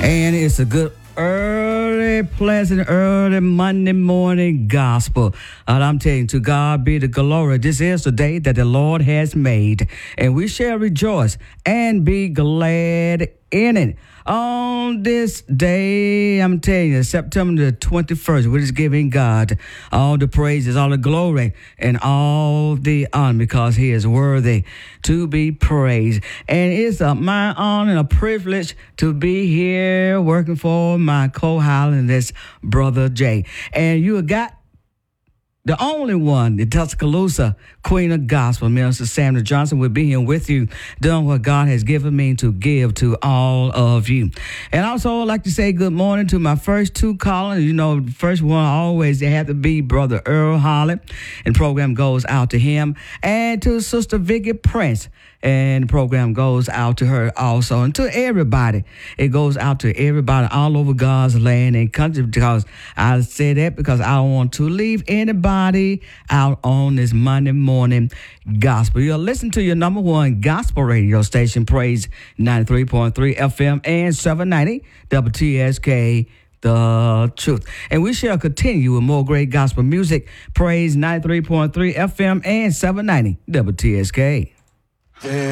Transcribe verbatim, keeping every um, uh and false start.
And it's a good early, pleasant, early Monday morning gospel. And I'm telling you, to God be the glory. This is the day that the Lord has made, and we shall rejoice and be glad in it. On this day, I'm telling you, September the twenty-first, we're just giving God all the praises, all the glory, and all the honor, because he is worthy to be praised. And it's a, my honor and a privilege to be here working for my co-Highlanders, Brother Jay. And you got the only one, the Tuscaloosa Queen of Gospel, Minister Sandra Johnson, will be here with you, doing what God has given me to give to all of you. And also, I'd like to say good morning to my first two callers. You know, the first one always, they have to be Brother Earl Holly, and the program goes out to him, and to Sister Vicky Prince. And the program goes out to her also, and to everybody. It goes out to everybody all over God's land and country, because I say that because I don't want to leave anybody out on this Monday morning gospel. You'll listen to your number one gospel radio station, Praise ninety-three point three F M and seven ninety W T S K. The truth. And we shall continue with more great gospel music. Praise ninety-three point three F M and seven ninety W T S K. Yeah.